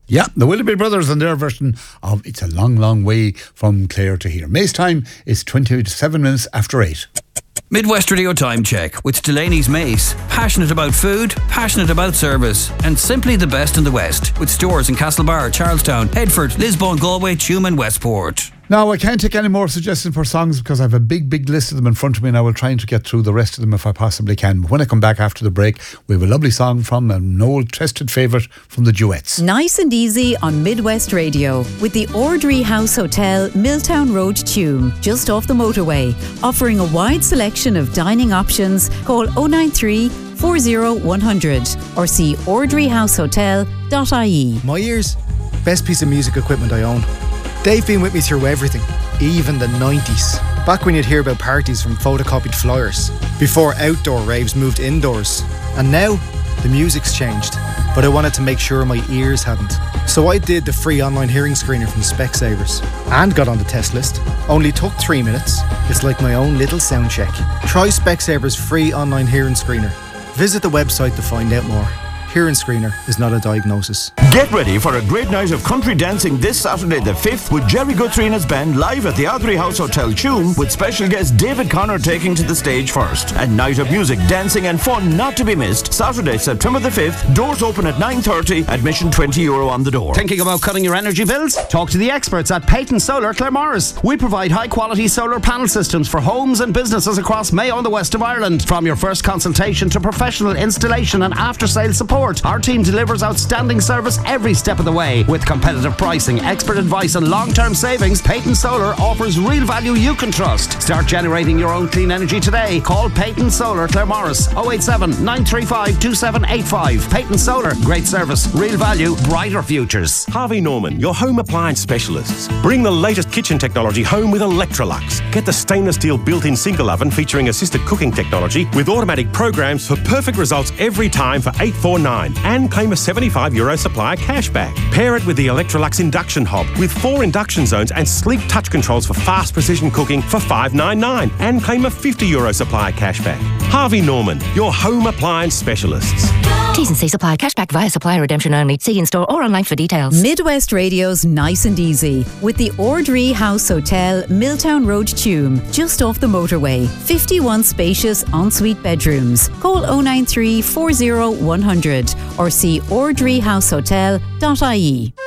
Yeah, the Willoughby Brothers and their version of It's a Long, Long Way from Clare to Here. May's time is 27 minutes after 8. Midwest Radio Time Check with Delaney's Mace. Passionate about food, passionate about service, and simply the best in the West. With stores in Castlebar, Charlestown, Headford, Lisbon, Galway, Tuam and Westport. Now, I can't take any more suggestions for songs because I have a big list of them in front of me and I will try to get through the rest of them if I possibly can. But when I come back after the break, we have a lovely song from an old trusted favourite from the Duets. Nice and easy on Midwest Radio with the Ordry House Hotel, Milltown Road, Tuam, just off the motorway. Offering a wide selection of dining options. Call 093 40100 or see ordryhousehotel.ie. My ears, best piece of music equipment I own. They've been with me through everything, even the 90s. Back when you'd hear about parties from photocopied flyers, before outdoor raves moved indoors. And now, the music's changed, but I wanted to make sure my ears hadn't. So I did the free online hearing screener from Specsavers and got on the test list. Only took 3 minutes. It's like my own little sound check. Try Specsavers free online hearing screener. Visit the website to find out more. Hearing screener is not a diagnosis. Get ready for a great night of country dancing this Saturday the 5th with Jerry Guthrie and his band live at the Ordry House Hotel Tuam with special guest David Connor taking to the stage first. A night of music, dancing and fun not to be missed. Saturday, September the 5th. Doors open at 9:30. Admission €20 on the door. Thinking about cutting your energy bills? Talk to the experts at Peyton Solar Claremorris. We provide high quality solar panel systems for homes and businesses across Mayo and the west of Ireland. From your first consultation to professional installation and after sale support, our team delivers outstanding service every step of the way. With competitive pricing, expert advice and long-term savings, Peyton Solar offers real value you can trust. Start generating your own clean energy today. Call Peyton Solar Claremorris 087 935 2785. Peyton Solar, great service, real value, brighter futures. Harvey Norman, your home appliance specialists. Bring the latest kitchen technology home with Electrolux. Get the stainless steel built-in single oven featuring assisted cooking technology with automatic programs for perfect results every time for $849. And claim a €75 supplier cashback. Pair it with the Electrolux induction hob with 4 induction zones and sleek touch controls for fast precision cooking for $599. And claim a €50 supplier cashback. Harvey Norman, your home appliance specialists. T's and C's apply. Cashback via supplier redemption only. See in-store or online for details. Midwest Radio's Nice and Easy with the Ordry House Hotel, Milltown Road, Tuam, just off the motorway. 51 spacious ensuite bedrooms. Call 093 40100 or see ordryhousehotel.ie.